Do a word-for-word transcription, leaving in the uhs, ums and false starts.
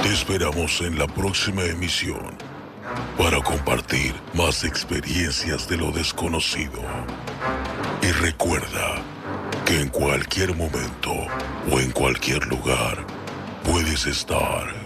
Te esperamos en la próxima emisión para compartir más experiencias de lo desconocido. Y recuerda que en cualquier momento o en cualquier lugar puedes estar